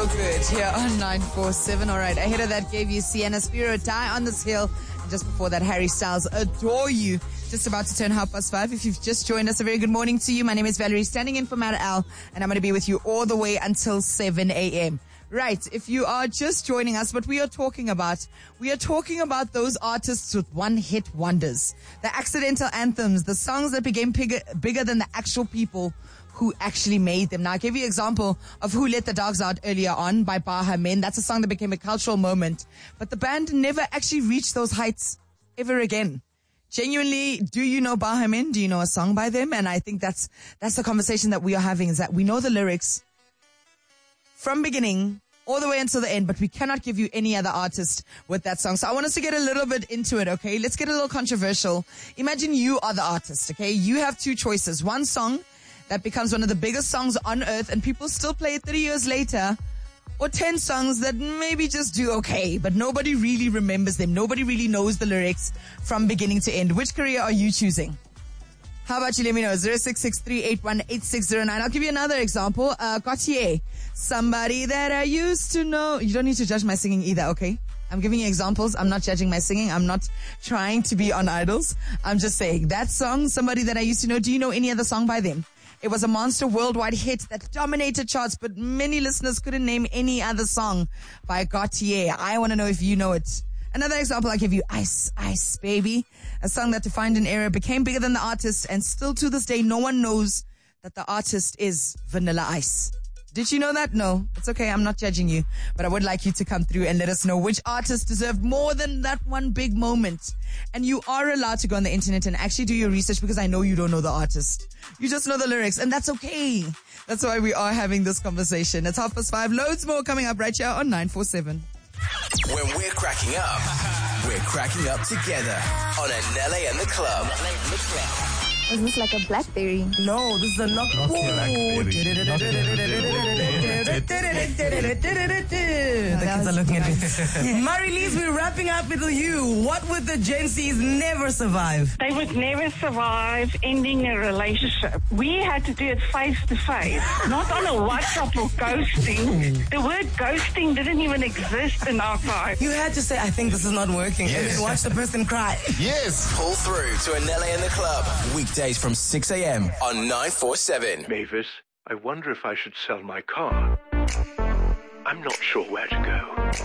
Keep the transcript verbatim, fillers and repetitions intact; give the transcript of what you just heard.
So good here on nine four seven. All right, ahead of that gave you Sienna Spiro, Die on This Hill. And just before that, Harry Styles, Adore You. Just about to turn half past five. If you've just joined us, a very good morning to you. My name is Valerie, standing in for Matt Al, and I'm going to be with you all the way until seven a.m. Right, if you are just joining us, what we are talking about, we are talking about those artists with one-hit wonders, the accidental anthems, the songs that became bigger, bigger than the actual people who actually made them. Now, I gave you an example of Who Let the Dogs Out earlier on by Baha Men. That's a song that became a cultural moment, but the band never actually reached those heights ever again. Genuinely, do you know Baha Men? Do you know a song by them? And I think that's that's the conversation that we are having, is that we know the lyrics from beginning all the way until the end, but we cannot give you any other artist with that song. So I want us to get a little bit into it, okay? Let's get a little controversial. Imagine you are the artist, okay? You have two choices. One song that becomes one of the biggest songs on earth and people still play it thirty years later, or ten songs that maybe just do okay, but nobody really remembers them. Nobody really knows the lyrics from beginning to end. Which career are you choosing? How about you let me know? zero six six three eight one eight six zero nine. I'll give you another example. Uh, Gautier, Somebody That I Used to Know. You don't need to judge my singing either, okay? I'm giving you examples. I'm not judging my singing. I'm not trying to be on Idols. I'm just saying that song, Somebody That I Used to Know. Do you know any other song by them? It was a monster worldwide hit that dominated charts, but many listeners couldn't name any other song by Gautier. I want to know if you know it. Another example I give you, Ice, Ice Baby, a song that defined an era, became bigger than the artist, and still to this day, no one knows that the artist is Vanilla Ice. Did you know that? No, it's okay. I'm not judging you, but I would like you to come through and let us know which artist deserved more than that one big moment. And you are allowed to go on the internet and actually do your research, because I know you don't know the artist. You just know the lyrics, and that's okay. That's why we are having this conversation. It's half past five. Loads more coming up right here on nine four seven. When we're cracking up, we're cracking up together on Anele and the Club. Is this like a Blackberry? No, this is a knock. The kids are looking at me. Marie-Lise, we're wrapping up with you. What would the Gen Zs never survive? They would never survive ending a relationship. We had to do it face to face, not on a WhatsApp or ghosting. The word ghosting didn't even exist in our time. You had to say, I think this is not working, yes, and then watch the person cry. Yes. Pull through to Anele and the Club. Weekdays from six a.m. on nine four seven. Mavis, I wonder if I should sell my car. I'm not sure where to go.